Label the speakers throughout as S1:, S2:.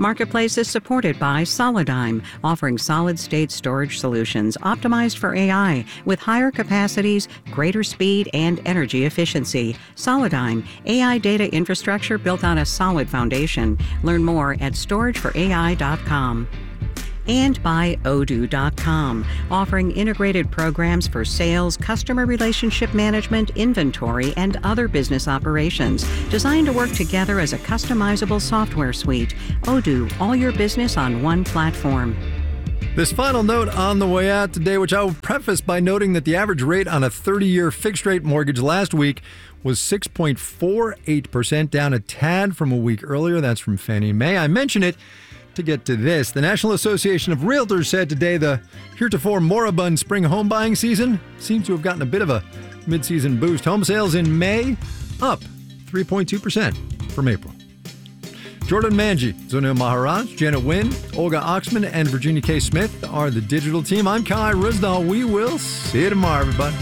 S1: Marketplace is supported by Solidigm, offering solid-state storage solutions optimized for AI with higher capacities, greater speed, and energy efficiency. Solidigm, AI data infrastructure built on a solid foundation. Learn more at storageforai.com. And by Odoo.com, offering integrated programs for sales, customer relationship management, inventory, and other business operations, designed to work together as a customizable software suite. Odoo, all your business on one platform.
S2: This final note on the way out today, which I will preface by noting that the average rate on a 30-year fixed-rate mortgage last week was 6.48%, down a tad from a week earlier. That's from Fannie Mae. I mention it to get to this. The National Association of Realtors said today the heretofore moribund spring home buying season seems to have gotten a bit of a mid-season boost. Home sales in May up 3.2% from April. Jordan Manji, Zunil Maharaj, Janet Wynn, Olga Oxman, and Virginia K. Smith are the digital team. I'm Kai Risdal. We will see you tomorrow, everybody.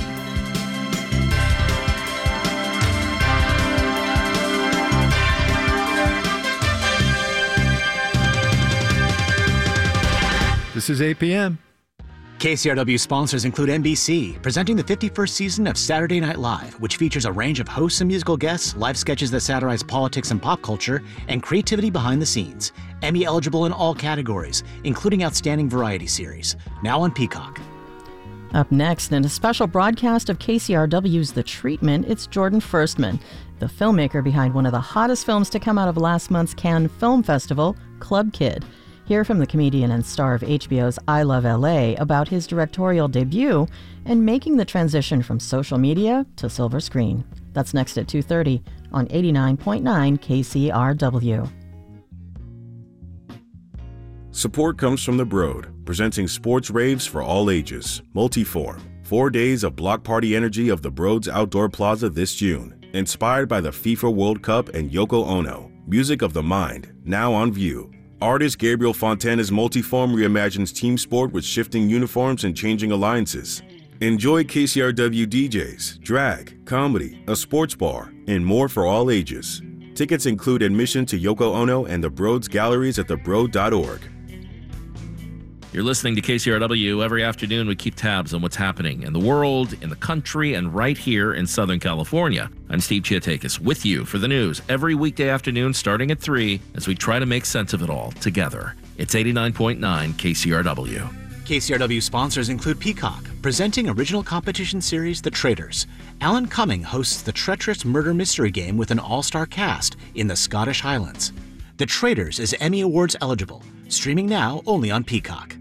S2: This is 8 p.m.
S3: KCRW sponsors include NBC, presenting the 51st season of Saturday Night Live, which features a range of hosts and musical guests, live sketches that satirize politics and pop culture, and creativity behind the scenes. Emmy eligible in all categories, including Outstanding Variety Series. Now on Peacock.
S4: Up next, in a special broadcast of KCRW's The Treatment, it's Jordan Firstman, the filmmaker behind one of the hottest films to come out of last month's Cannes Film Festival, Club Kid. Hear from the comedian and star of HBO's I Love LA about his directorial debut and making the transition from social media to silver screen. That's next at 2:30 on 89.9 KCRW.
S5: Support comes from The Broad, presenting sports raves for all ages, Multiform. 4 days of block party energy of The Broad's Outdoor Plaza this June, inspired by the FIFA World Cup and Yoko Ono. Music of the Mind, now on view. Artist Gabriel Fontana's Multiform reimagines team sport with shifting uniforms and changing alliances. Enjoy KCRW DJs, drag, comedy, a sports bar, and more for all ages. Tickets include admission to Yoko Ono and the Broad's galleries at thebroad.org.
S6: You're listening to KCRW. Every afternoon, we keep tabs on what's happening in the world, in the country, and right here in Southern California. I'm Steve Chiatakis with you for the news every weekday afternoon starting at 3 as we try to make sense of it all together. It's 89.9 KCRW.
S3: KCRW sponsors include Peacock, presenting original competition series The Traitors. Alan Cumming hosts the treacherous murder mystery game with an all-star cast in the Scottish Highlands. The Traitors is Emmy Awards eligible. Streaming now only on Peacock.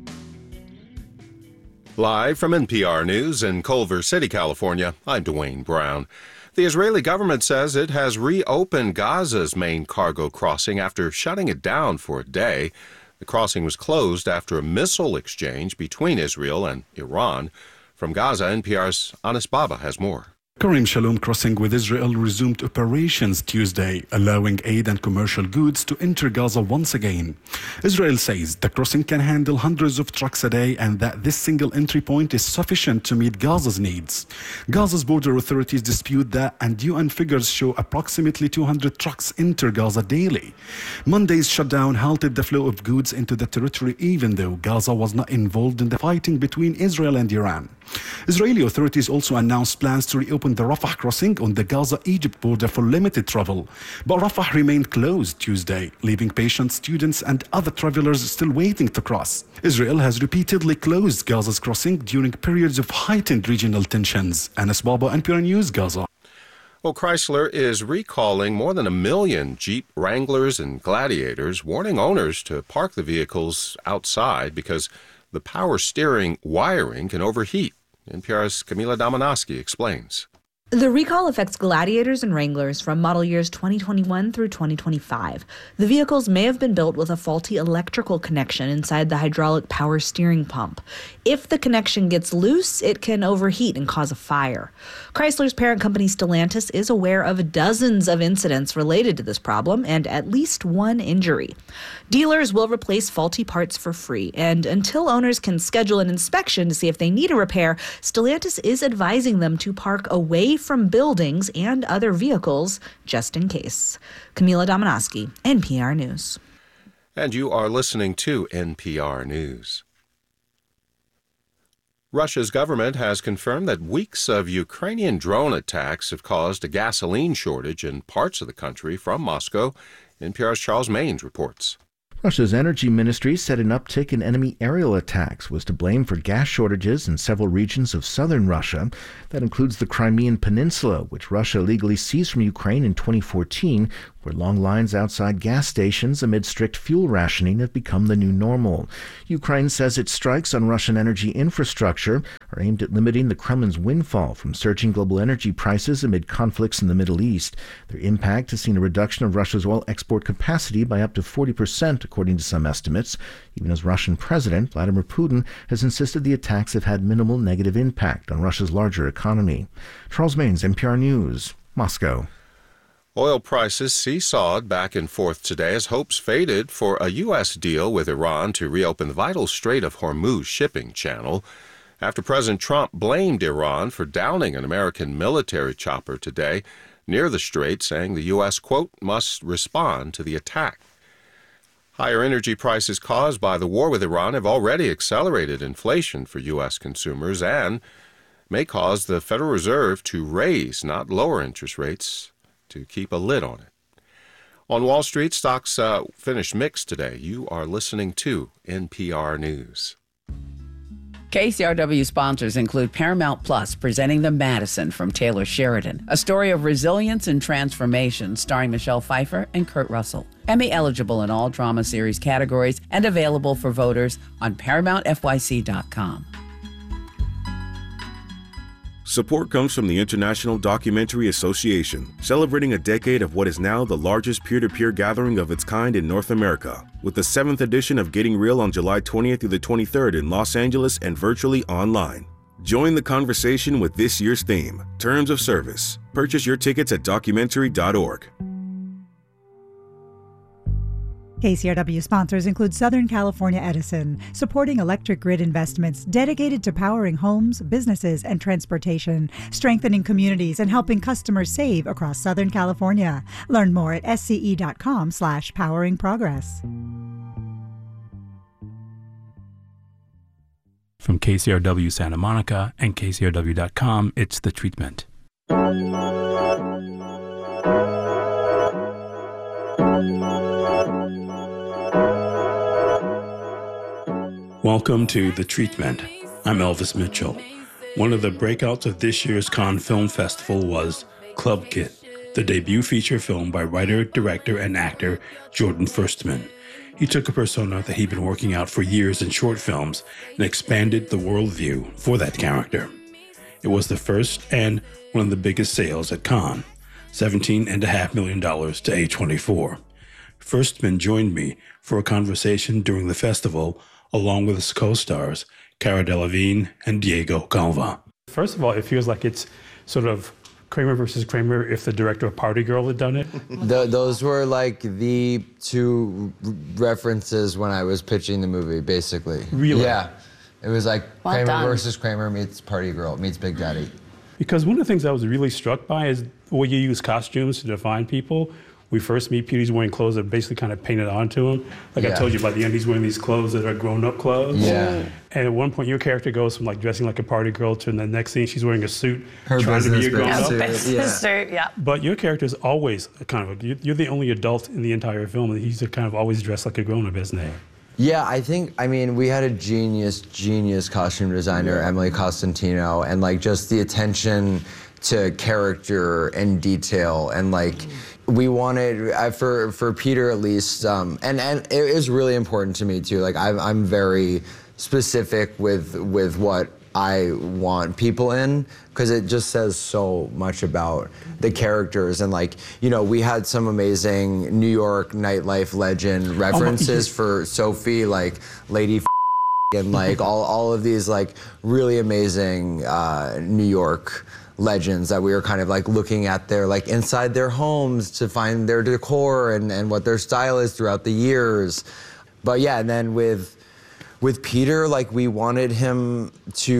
S7: Live from NPR News in Culver City, California, I'm Dwayne Brown. The Israeli government says it has reopened Gaza's main cargo crossing after shutting it down for a day. The crossing was closed after a missile exchange between Israel and Iran. From Gaza, NPR's Anis Baba has more.
S8: Karim Shalom crossing with Israel resumed operations Tuesday, allowing aid and commercial goods to enter Gaza once again. Israel says the crossing can handle hundreds of trucks a day and that this single entry point is sufficient to meet Gaza's needs. Gaza's border authorities dispute that, and UN figures show approximately 200 trucks enter Gaza daily. Monday's shutdown halted the flow of goods into the territory, even though Gaza was not involved in the fighting between Israel and Iran. Israeli authorities also announced plans to reopen the Rafah crossing on the Gaza-Egypt border for limited travel. But Rafah remained closed Tuesday, leaving patients, students, and other travelers still waiting to cross. Israel has repeatedly closed Gaza's crossing during periods of heightened regional tensions. Anis Baba, NPR News, Gaza.
S7: Well, Chrysler is recalling more than 1 million Jeep Wranglers and Gladiators, warning owners to park the vehicles outside because the power steering wiring can overheat. NPR's Camila Domonoske explains.
S9: The recall affects Gladiators and Wranglers from model years 2021 through 2025. The vehicles may have been built with a faulty electrical connection inside the hydraulic power steering pump. If the connection gets loose, it can overheat and cause a fire. Chrysler's parent company Stellantis is aware of dozens of incidents related to this problem and at least one injury. Dealers will replace faulty parts for free, and until owners can schedule an inspection to see if they need a repair, Stellantis is advising them to park away from buildings and other vehicles just in case. Camila Domonoske, NPR News.
S7: And you are listening to NPR News. Russia's government has confirmed that weeks of Ukrainian drone attacks have caused a gasoline shortage in parts of the country. From Moscow, NPR's Charles Maynes reports.
S10: Russia's energy ministry said an uptick in enemy aerial attacks was to blame for gas shortages in several regions of southern Russia. That includes the Crimean Peninsula, which Russia illegally seized from Ukraine in 2014, where long lines outside gas stations amid strict fuel rationing have become the new normal. Ukraine says its strikes on Russian energy infrastructure are aimed at limiting the Kremlin's windfall from surging global energy prices amid conflicts in the Middle East. Their impact has seen a reduction of Russia's oil export capacity by up to 40%, according to some estimates, even as Russian President Vladimir Putin has insisted the attacks have had minimal negative impact on Russia's larger economy. Charles Maynes, NPR News, Moscow.
S7: Oil prices seesawed back and forth today as hopes faded for a U.S. deal with Iran to reopen the vital Strait of Hormuz shipping channel after President Trump blamed Iran for downing an American military chopper today near the strait, saying the U.S., quote, must respond to the attack. Higher energy prices caused by the war with Iran have already accelerated inflation for U.S. consumers and may cause the Federal Reserve to raise, not lower, interest rates to keep a lid on it. On Wall Street, stocks finished mixed today. You are listening to NPR News.
S11: KCRW sponsors include Paramount Plus, presenting The Madison from Taylor Sheridan, a story of resilience and transformation starring Michelle Pfeiffer and Kurt Russell. Emmy eligible in all drama series categories and available for voters on ParamountFYC.com.
S5: Support comes from the International Documentary Association, celebrating a decade of what is now the largest peer-to-peer gathering of its kind in North America, with the 7th edition of Getting Real on July 20th through the 23rd in Los Angeles and virtually online. Join the conversation with this year's theme, Terms of Service. Purchase your tickets at documentary.org.
S12: KCRW sponsors include Southern California Edison, supporting electric grid investments dedicated to powering homes, businesses, and transportation, strengthening communities and helping customers save across Southern California. Learn more at sce.com/poweringprogress.
S13: From KCRW Santa Monica and KCRW.com, it's The Treatment. Welcome to The Treatment. I'm Elvis Mitchell. One of the breakouts of this year's Cannes Film Festival was Club Kid, the debut feature film by writer, director, and actor Jordan Firstman. He took a persona that he'd been working out for years in short films and expanded the worldview for that character. It was the first and one of the biggest sales at Cannes, $17.5 million to A24. Firstman joined me for a conversation during the festival along with his co-stars, Cara Delevingne and Diego Calva.
S14: First of all, it feels like it's sort of Kramer versus Kramer if the director of Party Girl had done it.
S15: Those were like the two references when I was pitching the movie, basically.
S14: Really?
S15: Yeah. It was like Kramer versus Kramer meets Party Girl meets Big Daddy.
S14: Because one of the things I was really struck by is the way you use costumes to define people. We first meet Peter, he's wearing clothes that basically kind of painted onto him. Like I told you, by the end, he's wearing these clothes that are grown-up clothes.
S15: Yeah.
S14: And at one point, your character goes from like dressing like a party girl to the next scene, she's wearing a suit,
S15: her
S14: trying to be a grown-up.
S16: Business suit, yeah.
S14: But your character is always kind of, you're the only adult in the entire film, and he's kind of always dressed like a grown-up, isn't he?
S15: Yeah, I mean, we had a genius costume designer, Emily Costantino, and like just the attention to character and detail, and like we wanted for Peter at least, and it is really important to me too. Like I'm very specific with what I want people in, because it just says so much about the characters. And like, you know, we had some amazing New York nightlife legend references for Sophie, like Lady and like all of these like really amazing New York legends that we were kind of like looking at their like inside their homes to find their decor and what their style is throughout the years. But yeah, and then with Peter, like we wanted him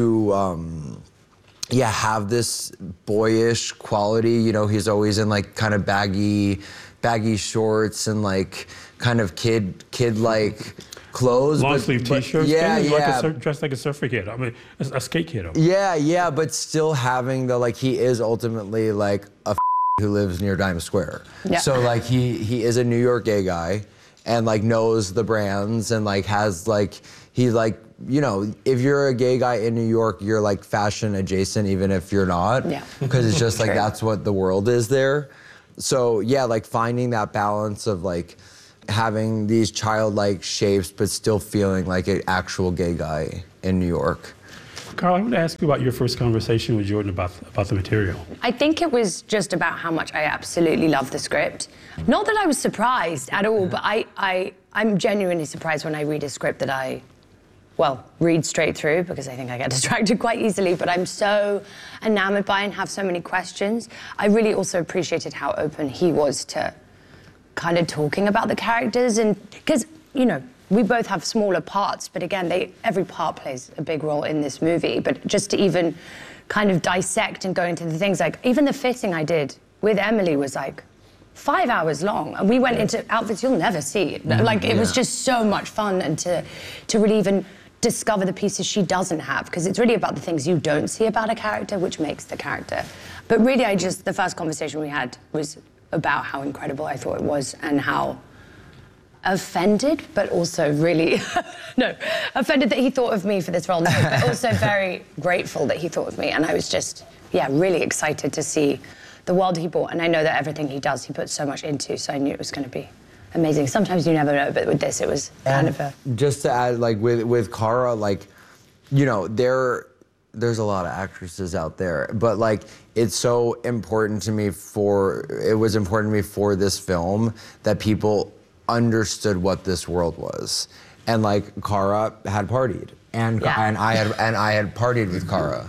S15: to have this boyish quality. You know, he's always in like kind of baggy baggy shorts and like kind of kid like clothes.
S14: Long sleeve t-shirts.
S15: Yeah.
S14: Dressed like a surfer kid. I mean, a skate kid.
S15: Yeah, but still having the, like, he is ultimately like a who lives near Times Square.
S16: Yeah.
S15: So like he is a New York gay guy and like knows the brands and like has like, he like, you know, if you're a gay guy in New York, you're like fashion adjacent even if you're not.
S16: Yeah.
S15: Because it's just like that's what the world is there. So yeah, like finding that balance of like having these childlike shapes but still feeling like an actual gay guy in New York.
S14: Carl, I want to ask you about your first conversation with Jordan about the material.
S16: I think it was just about how much I absolutely loved the script. Not that I was surprised at all, but I'm genuinely surprised when I read a script that I, well, read straight through, because I think I get distracted quite easily, but I'm so enamored by it and have so many questions. I really also appreciated how open he was to kind of talking about the characters, and because, you know, we both have smaller parts, but again, every part plays a big role in this movie. But just to even kind of dissect and go into the things, like even the fitting I did with Emily was like 5 hours long, and we went into outfits you'll never see. Like it was just so much fun, and to really even discover the pieces she doesn't have, because it's really about the things you don't see about a character, which makes the character. But really, the first conversation we had was about how incredible I thought it was, and how offended, but also really, offended that he thought of me for this role, but also very grateful that he thought of me. And I was just, really excited to see the world he brought. And I know that everything he does, he puts so much into, so I knew it was going to be amazing. Sometimes you never know, but with this, it was kind of a...
S15: Just to add, like, with Cara, like, you know, there's a lot of actresses out there, but, like, it's so important to me it was important to me for this film that people understood what this world was. And like Cara had partied, and I had partied with Cara.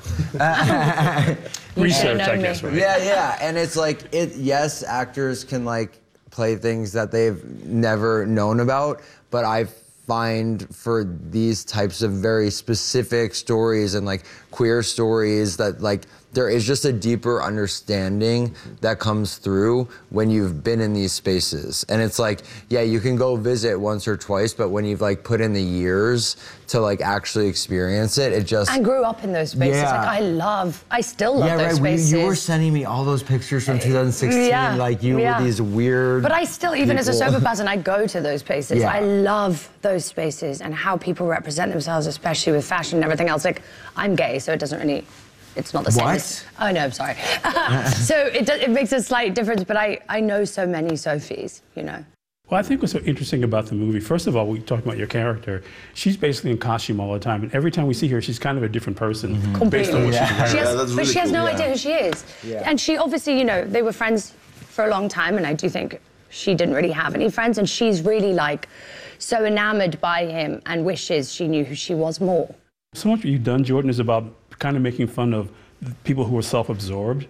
S14: Research, I guess, right?
S15: Yeah, and it's like yes, actors can like play things that they've never known about, but I find for these types of very specific stories and like queer stories that like there is just a deeper understanding that comes through when you've been in these spaces. And it's like, yeah, you can go visit once or twice, but when you've like put in the years to like actually experience it, it just...
S16: I grew up in those spaces.
S15: Yeah.
S16: Like I still love those spaces.
S15: You were sending me all those pictures from 2016, like you were these weird
S16: But I still, even as a sober person, I go to those spaces.
S15: Yeah.
S16: I love those spaces and how people represent themselves, especially with fashion and everything else. Like, I'm gay, so it doesn't really... It's not the same.
S15: What?
S16: Oh, no, I'm sorry. So it makes a slight difference, but I know so many Sophies, you know.
S14: Well, I think what's so interesting about the movie, first of all, we talked about your character. She's basically in costume all the time, and every time we see her, she's kind of a different person based on what she's wearing.
S16: But she has no idea who she is.
S15: Yeah.
S16: And she obviously, you know, they were friends for a long time, and I do think she didn't really have any friends, and she's really, like, so enamored by him and wishes she knew who she was more.
S14: So much what you've done, Jordan, is about kind of making fun of people who are self-absorbed.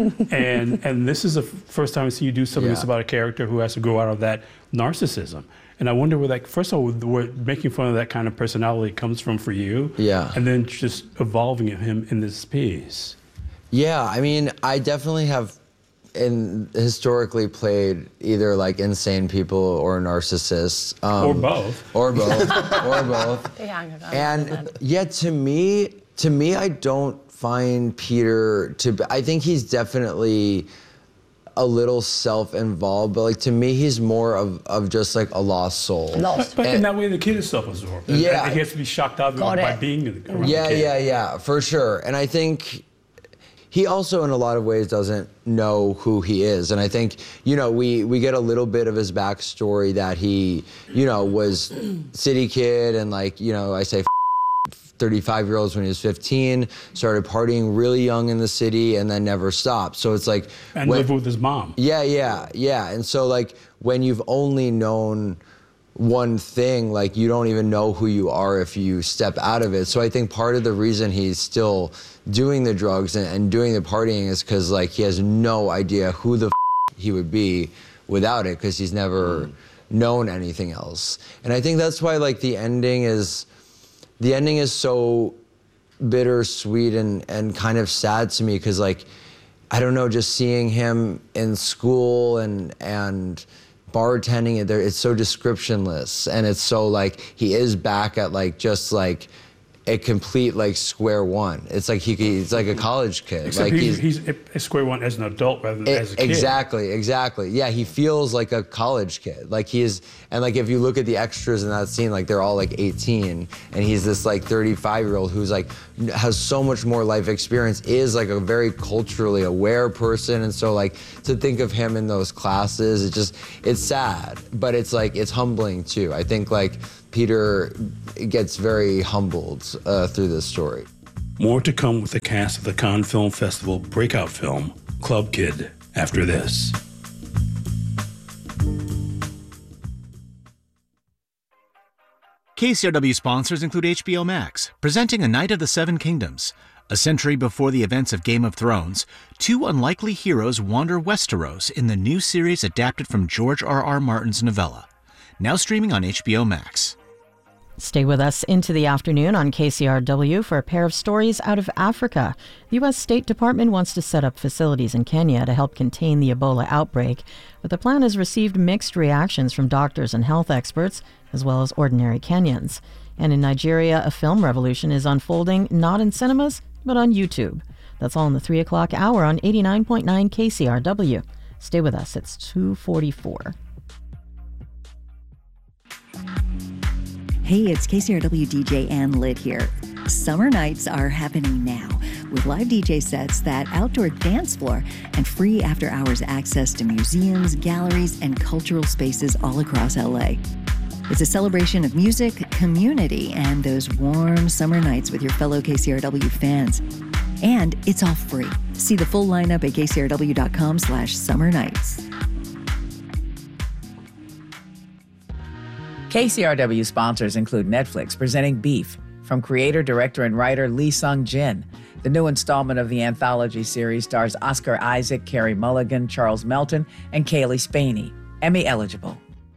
S14: and this is the first time I see you do something that's about a character who has to grow out of that narcissism. And I wonder where, like, first of all, where making fun of that kind of personality comes from for you.
S15: Yeah.
S14: And then just evolving him in this piece.
S15: Yeah, I mean, I definitely have historically played either like insane people or narcissists.
S14: Or both.
S15: Or both. And yeah, to me, I don't find Peter I think he's definitely a little self-involved, but like to me, he's more of just like a lost soul.
S14: But in that way, the kid is self-absorbed.
S15: Yeah.
S14: And he has to be shocked out by being around the kid.
S15: Yeah, for sure. And I think he also, in a lot of ways, doesn't know who he is. And I think, you know, we get a little bit of his backstory that he, you know, was city kid and like, you know, I say 35-year-olds when he was 15, started partying really young in the city and then never stopped. So it's like...
S14: And lived with his mom.
S15: Yeah. And so like when you've only known one thing, like you don't even know who you are if you step out of it. So I think part of the reason he's still doing the drugs and doing the partying is because like he has no idea who the he would be without it, because he's never known anything else. And I think that's why like the ending is so bittersweet and kind of sad to me, because like I don't know, just seeing him in school and bartending, it's so descriptionless, and it's so like he is back at like just like a complete like square one. It's like he's like a college kid.
S14: Except
S15: like
S14: he's a square one as an adult rather than as a kid.
S15: Exactly. Yeah, he feels like a college kid. Like he's, and like if you look at the extras in that scene, like they're all like 18, and he's this like 35-year-old who's like has so much more life experience, is like a very culturally aware person, and so like to think of him in those classes, it's sad, but it's like it's humbling too. I think like Peter gets very humbled through this story.
S13: More to come with the cast of the Cannes Film Festival breakout film, Club Kid, after this.
S3: KCRW sponsors include HBO Max, presenting A Night of the Seven Kingdoms. A century before the events of Game of Thrones, two unlikely heroes wander Westeros in the new series adapted from George R.R. Martin's novella. Now streaming on HBO Max.
S4: Stay with us into the afternoon on KCRW for a pair of stories out of Africa. The U.S. State Department wants to set up facilities in Kenya to help contain the Ebola outbreak, but the plan has received mixed reactions from doctors and health experts, as well as ordinary Kenyans. And in Nigeria, a film revolution is unfolding, not in cinemas, but on YouTube. That's all in the 3 o'clock hour on 89.9 KCRW. Stay with us. It's 2:44.
S17: Hey, it's KCRW DJ Ann Litt here. Summer nights are happening now with live DJ sets, that outdoor dance floor, and free after-hours access to museums, galleries, and cultural spaces all across LA. It's a celebration of music, community, and those warm summer nights with your fellow KCRW fans. And it's all free. See the full lineup at kcrw.com/summernights.
S11: KCRW sponsors include Netflix presenting Beef from creator, director, and writer Lee Sung-jin. The new installment of the anthology series stars Oscar Isaac, Carey Mulligan, Charles Melton, and Kaylee Spaney. Emmy eligible.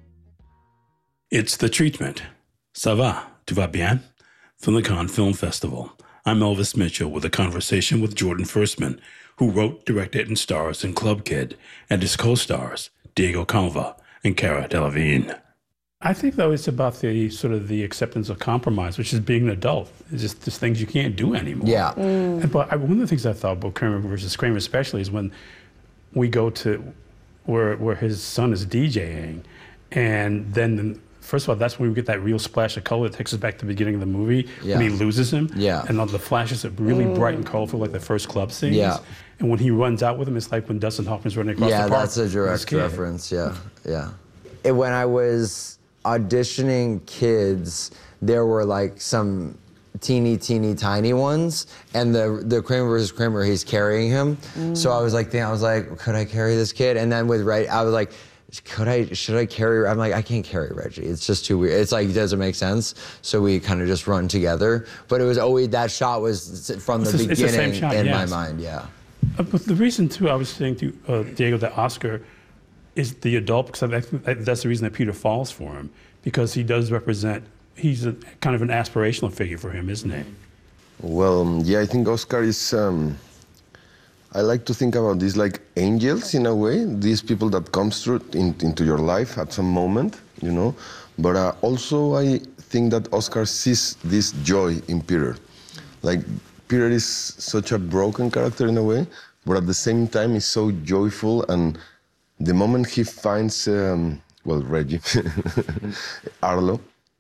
S13: It's The Treatment. Ça va? Tu vas bien? From the Cannes Film Festival. I'm Elvis Mitchell with a conversation with Jordan Firstman, who wrote, directed, and stars in Club Kid, and his co-stars, Diego Calva and Cara Delevingne.
S14: I think, though, it's about the sort of the acceptance of compromise, which is being an adult. It's just things you can't do anymore.
S15: Yeah.
S14: But one of the things I thought about Kramer versus Kramer especially is when we go to where his son is DJing, and then first of all, that's when we get that real splash of color that takes us back to the beginning of the movie when he loses him.
S15: Yeah.
S14: And all the flashes are really bright and colorful, like the first club scenes.
S15: Yeah.
S14: And when he runs out with him, it's like when Dustin Hoffman's running across the park.
S15: Yeah, that's a direct reference. Yeah. When I was auditioning kids, there were like some teeny tiny ones, and the Kramer versus Kramer, he's carrying him. So I was like, could I carry this kid? And then with Reggie, I was like, should I carry? I'm like, I can't carry Reggie. It's just too weird. It's like, it doesn't make sense. So we kind of just run together. But it was always, that shot was from the beginning in my mind. Yeah.
S14: But the reason too, I was saying to Diego, that Oscar is the adult, because I think that's the reason that Peter falls for him, because he does represent, he's a kind of an aspirational figure for him, isn't he?
S18: Well, yeah, I think Oscar is, I like to think about these like angels in a way, these people that comes through into your life at some moment, you know, but also I think that Oscar sees this joy in Peter. Like, Peter is such a broken character in a way, but at the same time he's so joyful, and the moment he finds, Reggie, Arlo,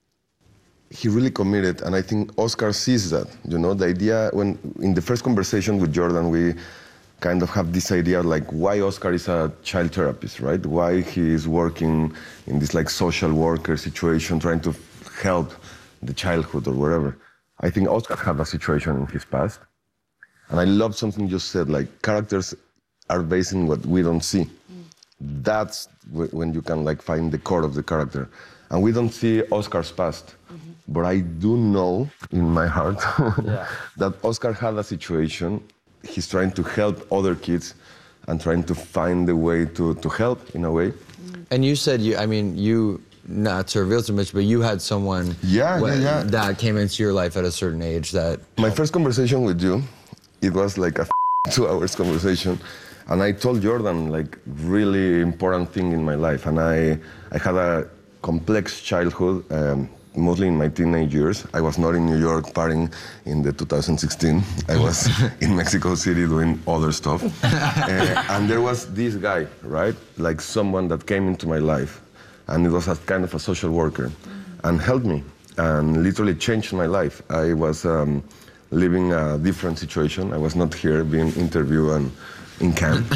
S18: he really committed, and I think Oscar sees that, you know, the idea, when in the first conversation with Jordan, we kind of have this idea like why Oscar is a child therapist, right? Why he is working in this like social worker situation, trying to help the childhood or whatever. I think Oscar had a situation in his past, and I love something you said, like characters are based in what we don't see. That's when you can like find the core of the character. And we don't see Oscar's past, but I do know in my heart that Oscar had a situation. He's trying to help other kids and trying to find a way to help in a way.
S15: And you said, not to reveal too much, but you had someone that came into your life at a certain age that...
S18: My first conversation with you, it was like a 2 hours conversation. And I told Jordan, like, really important thing in my life. And I had a complex childhood, mostly in my teenage years. I was not in New York partying in the 2016. I was in Mexico City doing other stuff. And there was this guy, right? Like someone that came into my life. And it was a kind of a social worker and helped me and literally changed my life. I was living a different situation. I was not here being interviewed and in camp.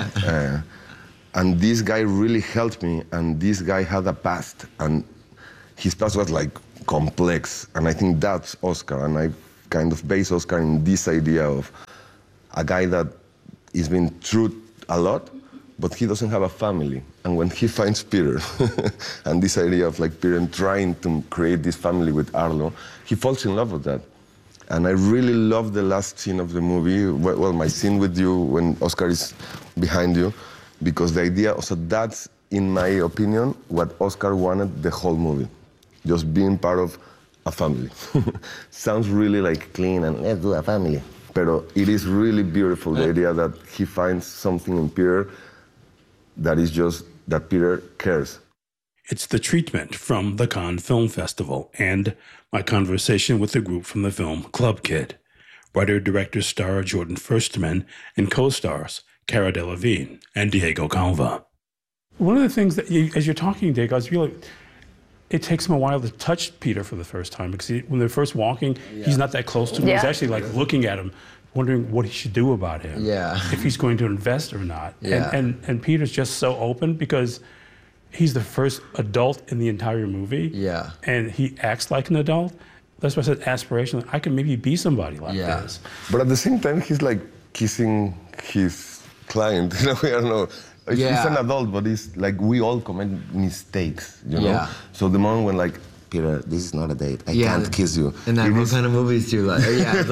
S18: And this guy really helped me, and this guy had a past, and his past was like complex, and I think that's Oscar, and I kind of base Oscar in this idea of a guy that has been through a lot, but he doesn't have a family. And when he finds Peter, and this idea of like Peter trying to create this family with Arlo, he falls in love with that. And I really love the last scene of the movie, well, my scene with you when Oscar is behind you, because the idea, so that's, in my opinion, what Oscar wanted the whole movie, just being part of a family. Sounds really like clean and let's do a family. But it is really beautiful, the idea that he finds something in Peter that is just that Peter cares.
S13: It's The Treatment from the Cannes Film Festival and my conversation with the group from the film Club Kid. Writer-director-star Jordan Firstman and co-stars Cara Delevingne and Diego Calva.
S14: One of the things that, as you're talking, Diego, I was really, it takes him a while to touch Peter for the first time because when they're first walking, he's not that close to him. He's actually like looking at him, wondering what he should do about him. If he's going to invest or not. And Peter's just so open because he's the first adult in the entire movie. And he acts like an adult. That's why I said aspirational. I can maybe be somebody like this.
S18: But at the same time, he's like kissing his client in a way, I don't know. He's an adult, but it's like we all commit mistakes, you know? So the moment when like, Peter, this is not a date. I can't kiss you.
S15: And that what kind of movies do you like?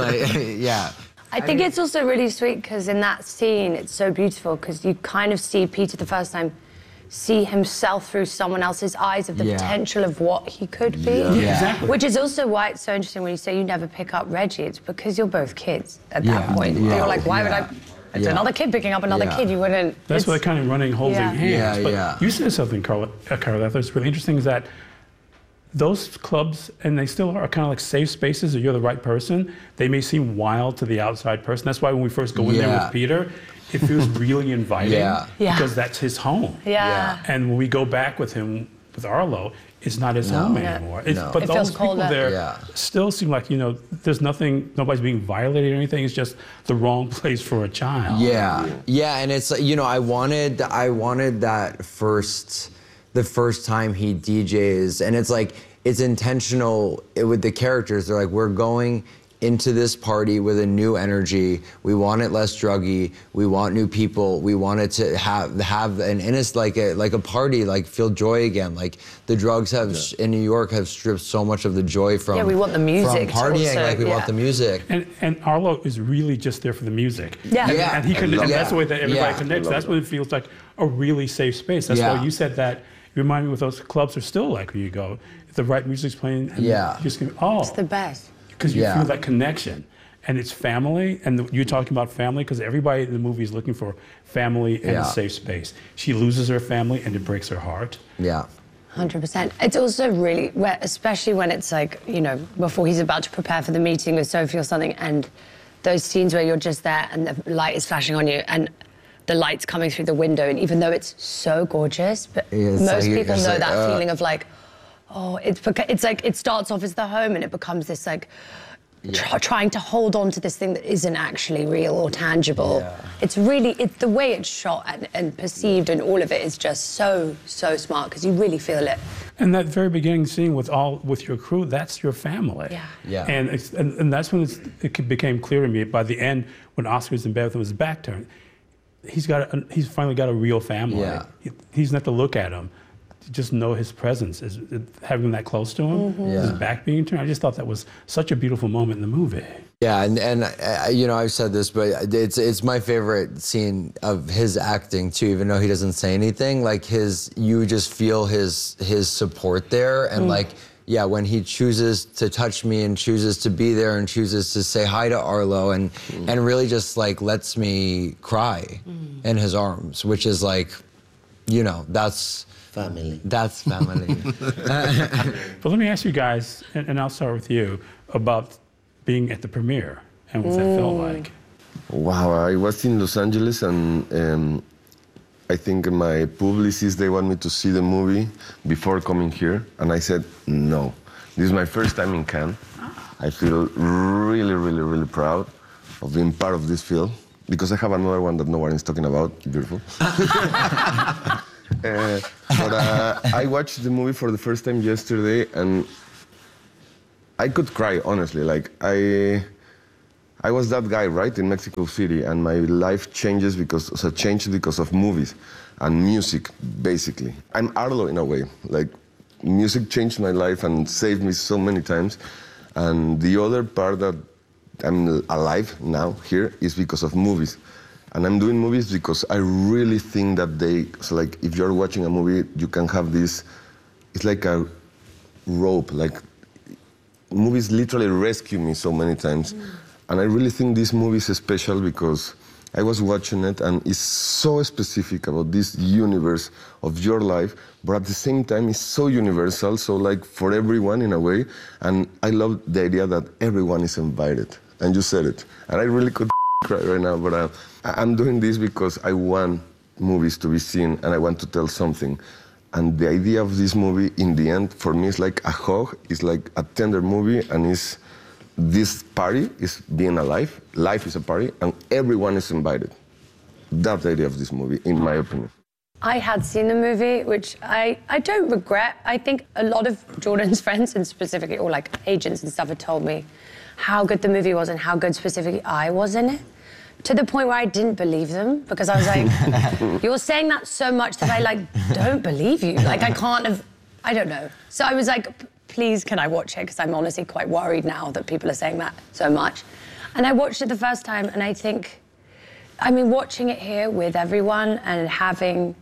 S16: I think it's also really sweet because in that scene, it's so beautiful because you kind of see Peter the first time see himself through someone else's eyes of the potential of what he could be.
S14: Exactly.
S16: Which is also why it's so interesting when you say you never pick up Reggie. It's because you're both kids at that point. You're like, why would I? It's another kid picking up another kid. You wouldn't.
S14: That's why they're kind of running holding hands. But you said something, Carla, that's really interesting, is that those clubs, and they still are kind of like safe spaces, if you're the right person, they may seem wild to the outside person. That's why when we first go in there with Peter, it feels really inviting because that's his home. And when we go back with him, with Arlo, it's not his home anymore. But it those people there still seem like, you know, there's nothing, nobody's being violated or anything. It's just the wrong place for a child.
S15: And it's, you know, I wanted that the first time he DJs, and it's like, it's intentional with the characters. They're like, we're going into this party with a new energy. We want it less druggy. We want new people. We want it to have an innocent, like a party, like feel joy again. Like the drugs have in New York have stripped so much of the joy from.
S16: We want the music.
S15: From partying, also, like we want the music.
S14: And Arlo is really just there for the music. And he can. And that's the way that everybody connects. That's when it feels like a really safe space. That's why you said that. You remind me what those clubs are still like when you go. If the right music's playing, and you just go,
S16: it's the best.
S14: Because you feel that connection. And it's family, and you're talking about family, because everybody in the movie is looking for family and a safe space. She loses her family, and it breaks her heart.
S16: 100%. It's also really, especially when it's like, you know, before he's about to prepare for the meeting with Sophie or something, and those scenes where you're just there and the light is flashing on you, and the light's coming through the window, and even though it's so gorgeous, but most people know that feeling of like, oh, it's like it starts off as the home and it becomes this like trying to hold on to this thing that isn't actually real or tangible. It's really, the way it's shot and perceived, and all of it is just so smart because you really feel it.
S14: And that very beginning scene with your crew, that's your family. And that's when it became clear to me by the end when Oscar's in bed with his back turned. He's finally got a real family. He doesn't have to look at him. Just know his presence, is having him that close to him, his back being turned. I just thought that was such a beautiful moment in the movie.
S15: And you know, I've said this, but it's my favorite scene of his acting too, even though he doesn't say anything. Like you just feel his support there, and like when he chooses to touch me and chooses to be there and chooses to say hi to Arlo and really just like lets me cry in his arms, which is like, you know, that's
S19: family.
S15: That's family.
S14: But let me ask you guys, and I'll start with you, about being at the premiere and what that felt like.
S18: Wow, I was in Los Angeles and I think my publicist, they want me to see the movie before coming here. And I said, no. This is my first time in Cannes. I feel really, really, really proud of being part of this film because I have another one that no one is talking about. Beautiful. But I watched the movie for the first time yesterday and I could cry, honestly. Like, I was that guy, right, in Mexico City, and my life changed because of movies and music, basically. I'm Arlo in a way. Like, music changed my life and saved me so many times. And the other part that I'm alive now here is because of movies. And I'm doing movies because I really think that so like, if you're watching a movie, you can have this, it's like a rope, like, movies literally rescue me so many times. And I really think this movie is special because I was watching it and it's so specific about this universe of your life, but at the same time it's so universal, so like for everyone in a way. And I love the idea that everyone is invited. And you said it. And I really could cry right now, but I'm doing this because I want movies to be seen and I want to tell something. And the idea of this movie, in the end, for me, is like a hug, it's like a tender movie, and it's this party is being alive, life is a party, and everyone is invited. That's the idea of this movie, in my opinion.
S16: I had seen the movie, which I don't regret. I think a lot of Jordan's friends, and specifically all like agents and stuff, had told me how good the movie was and how good specifically I was in it. To the point where I didn't believe them, because I was like, you're saying that so much that I like don't believe you. Like I can't have, I don't know. So I was like, please can I watch it? Because I'm honestly quite worried now that people are saying that so much. And I watched it the first time and I think, I mean, watching it here with everyone and having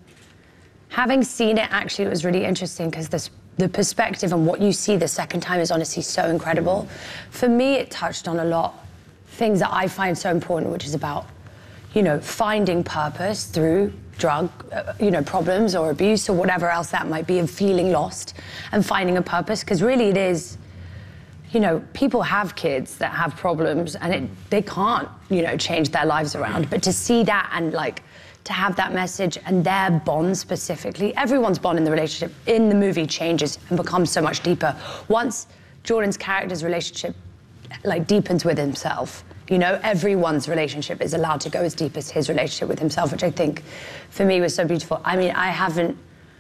S16: seen it, actually, it was really interesting because the perspective and what you see the second time is honestly so incredible. For me, it touched on a lot things that I find so important, which is about, you know, finding purpose through drug, problems or abuse or whatever else that might be, and feeling lost and finding a purpose. Because really it is, you know, people have kids that have problems and they can't, change their lives around. But to see that and like, to have that message and their bond specifically, everyone's bond in the relationship in the movie changes and becomes so much deeper. Once Jordan's character's relationship like deepens with himself, everyone's relationship is allowed to go as deep as his relationship with himself, which I think for me was so beautiful. I mean, I haven't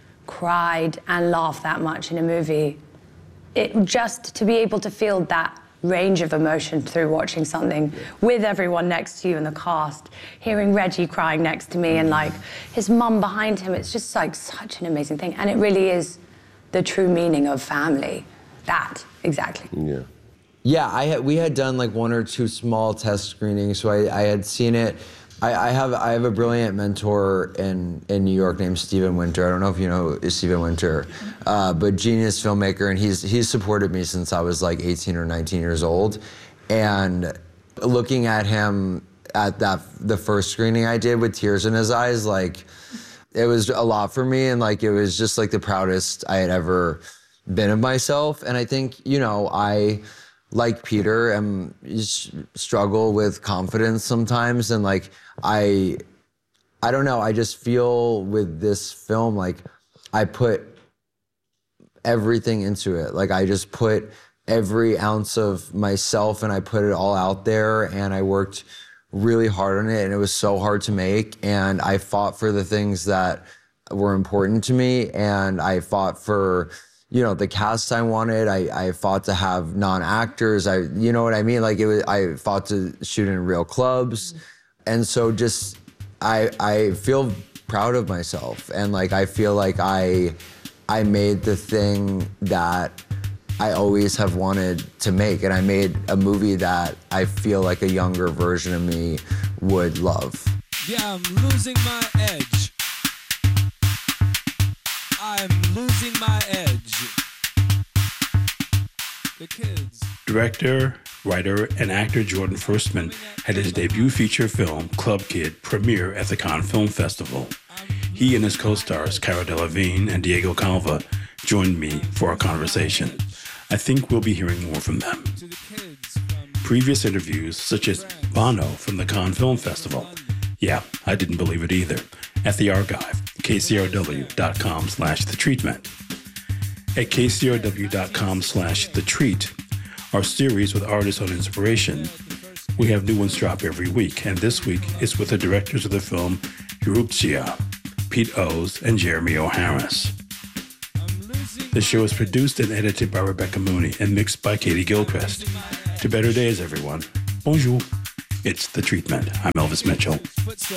S16: cried and laughed that much in a movie. Just to be able to feel that range of emotion through watching something with everyone next to you in the cast, hearing Reggie crying next to me and like his mum behind him, it's just like such an amazing thing. And it really is the true meaning of family. That, exactly.
S18: Yeah.
S15: Yeah, we had done like one or two small test screenings, so I had seen it. I have a brilliant mentor in New York named Steven Winter. I don't know if you know Steven Winter, but genius filmmaker, and he's supported me since I was like 18 or 19 years old. And looking at him at the first screening I did with tears in his eyes, like it was a lot for me, and like it was just like the proudest I had ever been of myself. And I think I, like Peter, struggle with confidence sometimes, and like I don't know, I just feel with this film like I put everything into it. Like I just put every ounce of myself and I put it all out there, and I worked really hard on it, and it was so hard to make, and I fought for the things that were important to me, and I fought for the cast I wanted. I fought to have non-actors. You know what I mean? Like I fought to shoot in real clubs. And so just, I feel proud of myself. And like, I feel like I made the thing that I always have wanted to make. And I made a movie that I feel like a younger version of me would love.
S20: Yeah, I'm losing my edge. I'm losing my edge.
S13: Director, writer, and actor Jordan Firstman had his debut feature film, Club Kid, premiere at the Cannes Film Festival. He and his co-stars, Cara Delevingne and Diego Calva, joined me for a conversation. I think we'll be hearing more from them. Previous interviews, such as Bono from the Cannes Film Festival. Yeah, I didn't believe it either. At the archive, kcrw.com/thetreatment. At kcrw.com/thetreat, our series with artists on inspiration, we have new ones drop every week, and this week is with the directors of the film Eruptia, Pete O's and Jeremy O. Harris. The show is produced and edited by Rebecca Mooney and mixed by Katie Gilchrist. To better days, everyone. Bonjour. It's The Treatment. I'm Elvis Mitchell.